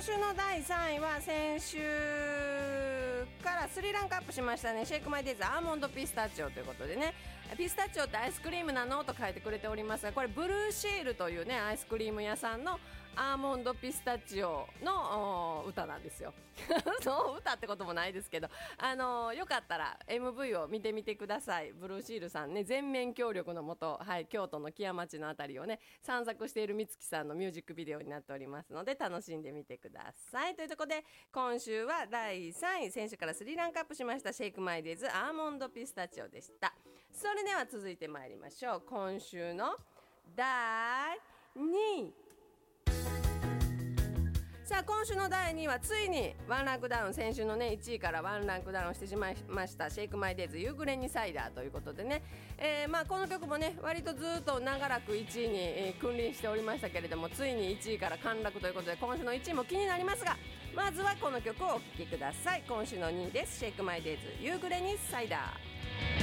週の第3位は先週からスリランカアップしましたね。シェイクマイデイズアーモンドピスタチオということでね、ピスタチオってアイスクリームなのと書いてくれておりますが、これブルーシールというねアイスクリーム屋さんのアーモンドピスタチオの歌なんですよそう歌ってこともないですけど、よかったら MV を見てみてください。ブルーシールさんね、全面協力のもと、はい、京都の木屋町のあたりをね散策している美月さんのミュージックビデオになっておりますので楽しんでみてください。というところで今週は第3位、先週からスリランカアップしましたシェイクマイデイズアーモンドピスタチオでした。それでは続いてまいりましょう。今週の第2位、さあ今週の第2位はついにワンランクダウン、先週のね1位からワンランクダウンしてしまいましたシェイクマイデイズ夕暮れにサイダーということでね、この曲もね割とずっと長らく1位に、君臨しておりましたけれども、ついに1位から陥落ということで今週の1位も気になりますが、まずはこの曲をお聴きください。今週の2位です。シェイクマイデイズ夕暮れにサイダー。